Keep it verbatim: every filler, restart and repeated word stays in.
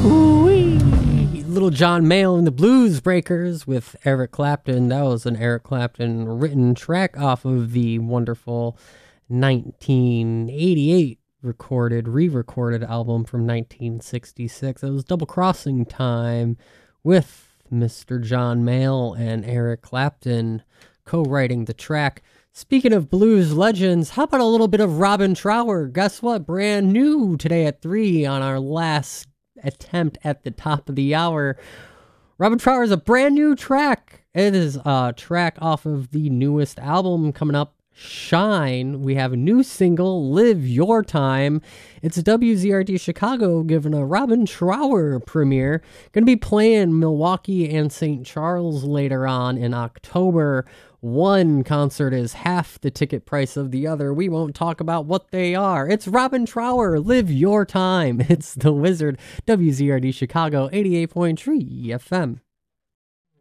Ooh-wee. Little John Mayall and the Blues Breakers with Eric Clapton. That was an Eric Clapton written track off of the wonderful nineteen eighty-eight recorded, re-recorded album from nineteen sixty-six. It was Double Crossing Time with Mister John Mayall and Eric Clapton co-writing the track. Speaking of blues legends, how about a little bit of Robin Trower? Guess what? Brand new today at three on our last attempt at the top of the hour. Robin Trower is a brand new track. It is a track off of the newest album coming up, Shine. We have a new single, Live Your Time. It's W Z R D Chicago giving a Robin Trower premiere. Going to be playing Milwaukee and Saint Charles later on in October. One concert is half the ticket price of the other. We won't talk about what they are. It's Robin Trower, Live Your Time. It's The Wizard, W Z R D Chicago, eighty-eight point three F M.